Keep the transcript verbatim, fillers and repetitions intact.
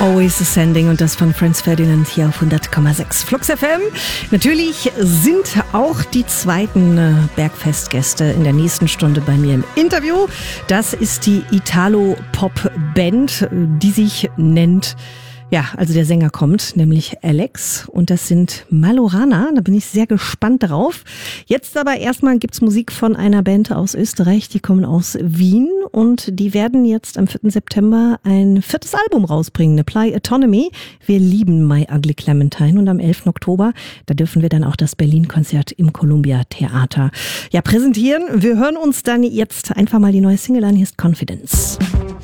Always Ascending und das von Franz Ferdinand hier auf hundert Komma sechs Flux F M. Natürlich sind auch die zweiten äh, Bergfestgäste in der nächsten Stunde bei mir im Interview. Das ist die Italo-Pop-Band, die sich nennt... Ja, also der Sänger kommt, nämlich Alex, und das sind Malorana, da bin ich sehr gespannt drauf. Jetzt aber erstmal gibt's Musik von einer Band aus Österreich, die kommen aus Wien und die werden jetzt am vierten September ein viertes Album rausbringen, Apply Autonomy. Wir lieben My Ugly Clementine und am elften Oktober, da dürfen wir dann auch das Berlin-Konzert im Columbia Theater ja präsentieren. Wir hören uns dann jetzt einfach mal die neue Single an, hier ist Confidence.